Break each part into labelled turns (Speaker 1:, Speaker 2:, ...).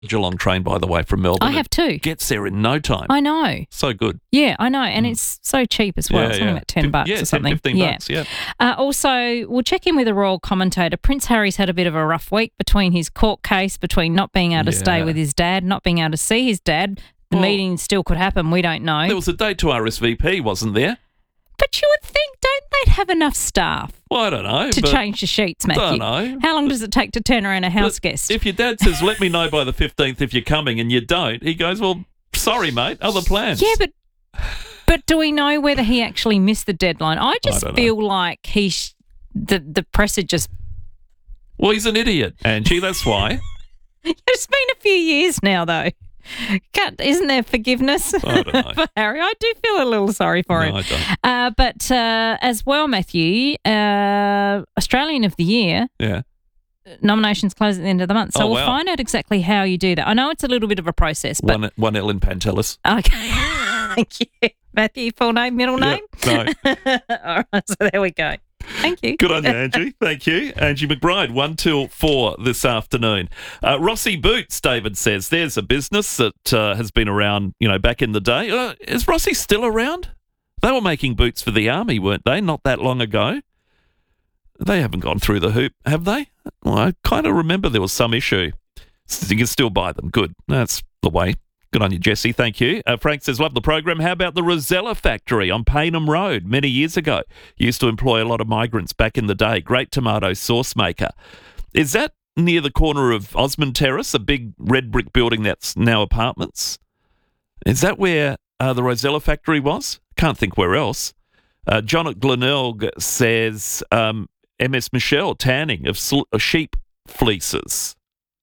Speaker 1: Geelong train, by the way, from Melbourne.
Speaker 2: I have too.
Speaker 1: Gets there in no time.
Speaker 2: I know.
Speaker 1: So good.
Speaker 2: Yeah, I know. And it's so cheap as well.
Speaker 1: Yeah,
Speaker 2: it's only about $10 or something.
Speaker 1: 15 bucks, yeah.
Speaker 2: Also, we'll check in with a royal commentator. Prince Harry's had a bit of a rough week between his court case, between not being able to stay with his dad, not being able to see his dad. The meeting still could happen. We don't know.
Speaker 1: There was a date to RSVP, wasn't there?
Speaker 2: But you would think, don't they have enough staff?
Speaker 1: Well, I don't know.
Speaker 2: To change the sheets, Matthew.
Speaker 1: I don't know.
Speaker 2: How long does it take to turn around a house guest?
Speaker 1: If your dad says, let me know by the 15th if you're coming, and you don't, he goes, well, sorry, mate, other plans.
Speaker 2: Yeah, but do we know whether he actually missed the deadline? I just feel like the press had just...
Speaker 1: Well, he's an idiot, Angie, that's why.
Speaker 2: It's been a few years now, though. Isn't there forgiveness
Speaker 1: I don't know.
Speaker 2: for Harry? I do feel a little sorry for him.
Speaker 1: I don't.
Speaker 2: But as well, Matthew, Australian of the Year, nominations close at the end of the month. So we'll find out exactly how you do that. I know it's a little bit of a process. But...
Speaker 1: One Ellen Pantelis.
Speaker 2: Okay. Thank you. Matthew, full name, middle name?
Speaker 1: No.
Speaker 2: All right, so there we go. Thank you.
Speaker 1: Good on you, Angie. Thank you. Angie McBride, 1 till 4 this afternoon. Rossi Boots, David says, there's a business that has been around, back in the day. Is Rossi still around? They were making boots for the army, weren't they, not that long ago? They haven't gone through the hoop, have they? Well, I kind of remember there was some issue. You can still buy them. Good. That's the way. Good on you, Jesse. Thank you. Frank says, love the program. How about the Rosella factory on Paynham Road many years ago? Used to employ a lot of migrants back in the day. Great tomato sauce maker. Is that near the corner of Osmond Terrace, a big red brick building that's now apartments? Is that where the Rosella factory was? Can't think where else. John at Glenelg says, MS Michelle, tanning of sheep fleeces.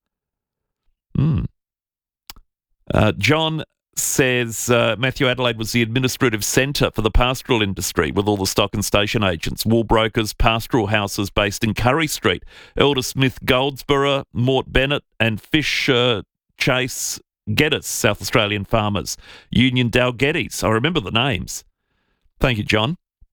Speaker 1: John says Matthew, Adelaide was the administrative centre for the pastoral industry with all the stock and station agents, wool brokers, pastoral houses based in Curry Street, Elder Smith Goldsborough, Mort Bennett and Fish Chase Geddes, South Australian farmers, Union Dalgetties. I remember the names. Thank you, John.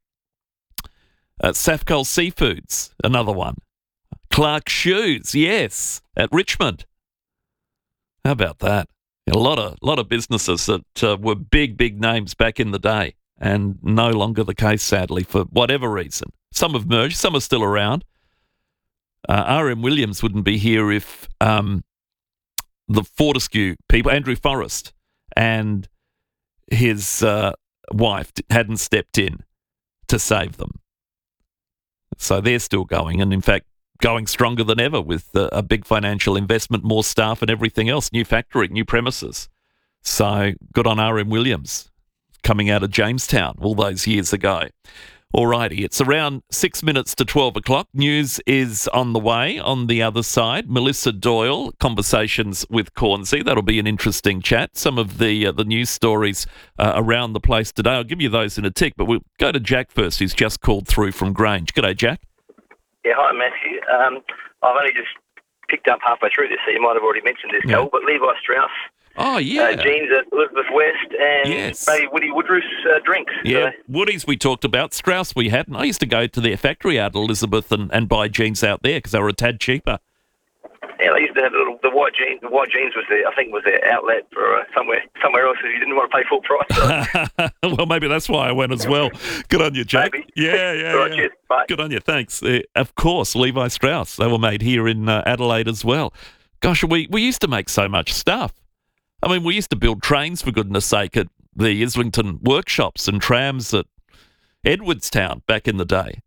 Speaker 1: Safcol Seafoods, another one. Clark Shoes, yes, at Richmond. How about that? A lot of businesses that were big names back in the day and no longer the case, sadly, for whatever reason. Some have merged, some are still around. R.M. Williams wouldn't be here if the Fortescue people, Andrew Forrest and his wife hadn't stepped in to save them. So they're still going, and in fact, going stronger than ever with a big financial investment, more staff and everything else, new factory, new premises. So good on R.M. Williams coming out of Jamestown all those years ago. Alrighty, it's around 6 minutes to 12 o'clock. News is on the way on the other side. Melissa Doyle, Conversations with Cornsey. That'll be an interesting chat. Some of the news stories around the place today. I'll give you those in a tick, but we'll go to Jack first, who's just called through from Grange. G'day, Jack.
Speaker 3: Yeah, hi, Matthew. I've only just picked up halfway through this, so you might have already mentioned this, Cal, but Levi Strauss.
Speaker 1: Oh, yeah.
Speaker 3: Jeans at Elizabeth West and maybe Woody Woodruff's drinks.
Speaker 1: Yeah, Woody's we talked about. Strauss we hadn't. I used to go to their factory out at Elizabeth and buy jeans out there because they were a tad cheaper.
Speaker 3: Yeah, they used to have the white jeans. The white jeans was their outlet for somewhere else if you didn't want to pay full price.
Speaker 1: Well, maybe that's why I went as well. Good on you, Jack.
Speaker 3: Maybe.
Speaker 1: Yeah.
Speaker 3: All right, cheers. Bye.
Speaker 1: Good on you. Thanks. Of course, Levi Strauss. They were made here in Adelaide as well. Gosh, we used to make so much stuff. I mean, we used to build trains, for goodness sake, at the Islington workshops and trams at Edwardstown back in the day.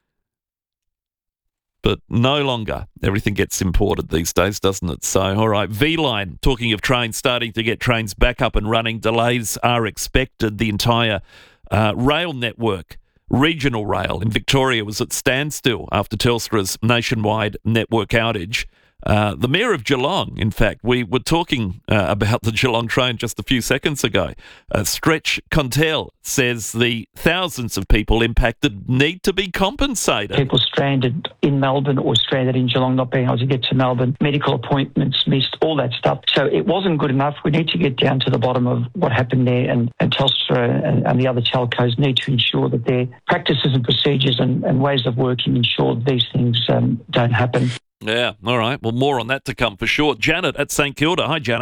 Speaker 1: But no longer. Everything gets imported these days, doesn't it? So, all right, V-Line, talking of trains, starting to get trains back up and running. Delays are expected. The entire rail network, regional rail in Victoria, was at standstill after Telstra's nationwide network outage. The Mayor of Geelong, in fact, we were talking about the Geelong train just a few seconds ago. Stretch Contel says the thousands of people impacted need to be compensated.
Speaker 4: People stranded in Melbourne or stranded in Geelong, not being able to get to Melbourne, medical appointments missed, all that stuff. So it wasn't good enough. We need to get down to the bottom of what happened there, and Telstra and the other telcos need to ensure that their practices and procedures and ways of working ensure that these things don't happen.
Speaker 1: Yeah, all right. Well, more on that to come for sure. Janet at St Kilda. Hi, Janet.